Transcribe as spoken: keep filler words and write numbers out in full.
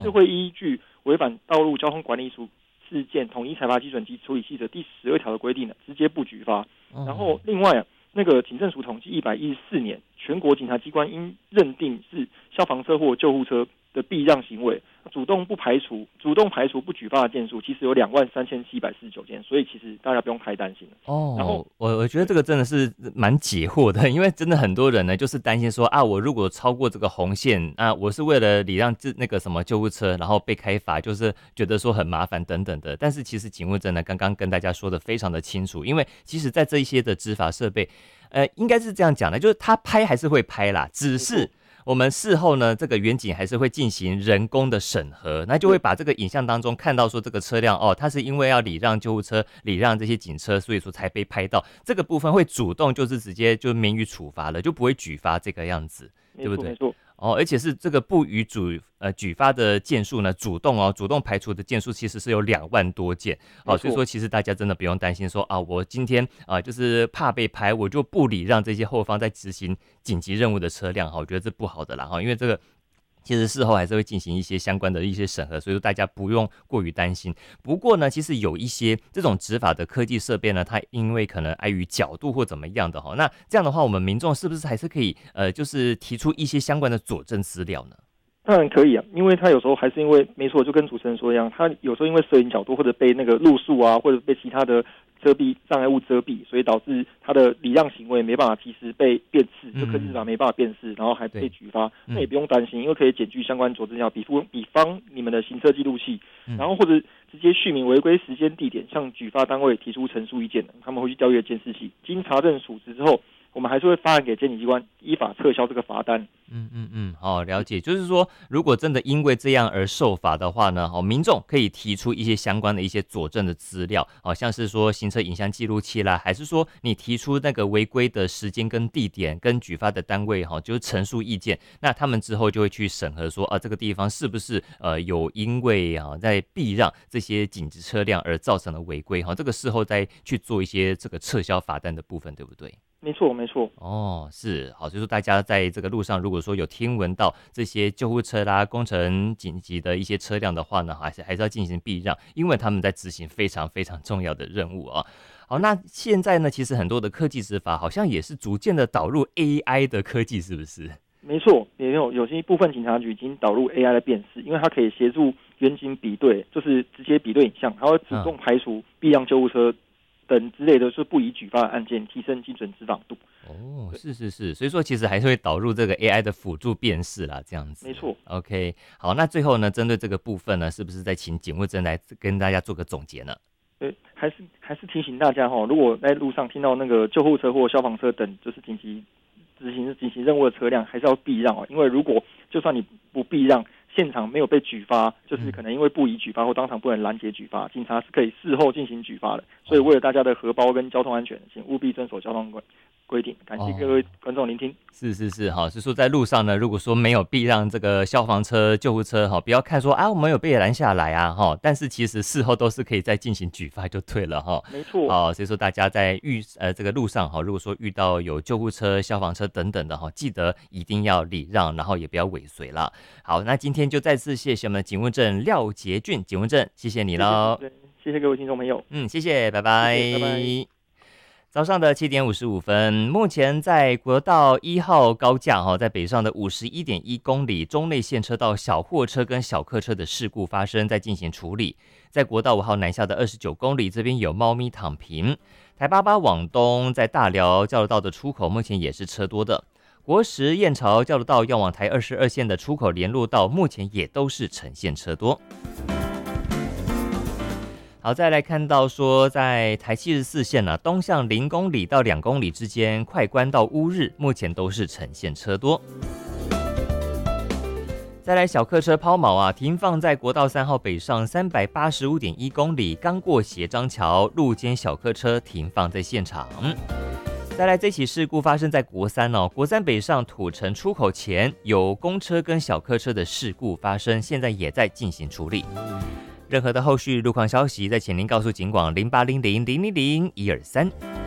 是会依据违反道路交通管理处事件统一裁罚基准及处理细则第十二条的规定呢，直接不举发。然后另外啊，那个警政署统计一百一十四年，全国检察机关应认定是消防车或救护车的避让行为，主动不排除主动排除不举发的件数，其实有两万三千七百四十九件，所以其实大家不用太担心了。 哦， 然后我我觉得这个真的是蛮解惑的，因为真的很多人呢，就是担心说啊，我如果超过这个红线啊，我是为了礼让这那个什么救护车，然后被开罚，就是觉得说很麻烦等等的。但是其实警务证呢，刚刚跟大家说的非常的清楚，因为其实在这一些的执法设备，呃，应该是这样讲的，就是他拍还是会拍啦，只是我们事后呢，这个远景还是会进行人工的审核，那就会把这个影像当中看到说这个车辆哦，它是因为要礼让救护车、礼让这些警车，所以说才被拍到。这个部分会主动就是直接就免予处罚了，就不会举发这个样子，对不对？ 没错。 哦，而且是这个不予举呃举发的件数呢，主动哦主动排除的件数其实是有两万多件，哦，所以说其实大家真的不用担心说啊，我今天啊、呃、就是怕被拍，我就不礼让这些后方在执行紧急任务的车辆哈，我觉得这不好的啦哈，因为这个。其实事后还是会进行一些相关的一些审核，所以说大家不用过于担心。不过呢，其实有一些这种执法的科技设备呢，它因为可能碍于角度或怎么样的哈，那这样的话，我们民众是不是还是可以呃，就是提出一些相关的佐证资料呢？ 当然可以啊，因为他有时候还是因为没错，就跟主持人说一样，他有时候因为摄影角度或者被那个路树啊，或者被其他的遮蔽障碍物遮蔽，所以导致他的礼让行为没办法及时被辨识，就科技执法没办法辨识，然后还被举发，那也不用担心，因为可以检具相关佐证料，比方比方你们的行车记录器，然后或者直接续名违规时间地点，向举发单位提出陈述意见的，他们会去调阅监视器，经查证处置之后，我们还是会发函给监理机关，依法撤销这个罚单。 嗯嗯嗯，好，了解。就是说，如果真的因为这样而受罚的话呢，哦，民众可以提出一些相关的一些佐证的资料，好像是说行车影像记录器啦，还是说你提出那个违规的时间跟地点跟举发的单位哈，就是陈述意见，那他们之后就会去审核说啊，这个地方是不是呃有因为啊在避让这些紧急车辆而造成的违规哈，这个事后再去做一些这个撤销罚单的部分，对不对？ 没错，没错。 哦，是好，就是说大家在这个路上，如果说有听闻到这些救护车啦、工程紧急的一些车辆的话呢，还是还是要进行避让，因为他们在执行非常非常重要的任务啊。好，那现在呢，其实很多的科技执法好像也是逐渐的导入 A I 的科技，是不是？ 没错，也有有些部分警察局已经导入 A I 的辨识，因为它可以协助远景比对，就是直接比对影像，它会主动排除避让救护车等之类的是不宜举发的案件，提升精准执法度。 哦，是是是，所以说其实还是会导入这个 A I 的辅助辨识啦，这样子。 没错。 OK， 好，那最后呢，针对这个部分呢，是不是再请警务证来跟大家做个总结呢？ 对，还是还是提醒大家哈，如果在路上听到那个救护车或消防车等就是紧急执行紧急任务的车辆，还是要避让哦，因为如果就算你不避让，现场没有被举发，就是可能因为不宜举发或当场不能拦截举发，警察是可以事后进行举发的。所以为了大家的荷包跟交通安全，请务必遵守交通规规定。感谢各位观众聆听。哦、 是是是，好，是说在路上呢，如果说没有避让这个消防车、救护车，哈，不要看说啊我们有被拦下来啊，哈，但是其实事后都是可以再进行举发就对了哈。 没错。 好，所以说大家在遇呃这个路上哈，如果说遇到有救护车、消防车等等的哈，记得一定要礼让，然后也不要尾随了。好，那今天就再次谢谢我们的警务证廖杰俊警务证，谢谢你喽。 谢谢，谢谢各位听众朋友。 嗯，谢谢，拜拜。 谢谢，拜拜。 早上的七点五十五分，目前在国道一号高架哈，在北上的五十一点一公里中内线车道小货车跟小客车的事故发生，在进行处理。在国道五号南下的二十九公里，这边有猫咪躺平。台八八往东，在大寮交流道的出口，目前也是车多的。国十燕巢交流道要往台二十二线的出口联络道，目前也都是呈现车多。好，再来看到说，在台七十四线呢、啊，东向零公里到两公里之间，快关到乌日，目前都是呈现车多。再来小客车抛锚啊，停放在国道三号北上三百八十五点一公里，刚过斜张桥，路肩小客车停放在现场。再来，这起事故发生在国三哦，国三北上土城出口前有公车跟小客车的事故发生，现在也在进行处理。任何的后续路况消息，再请您告诉警广零八零零零零零一二三。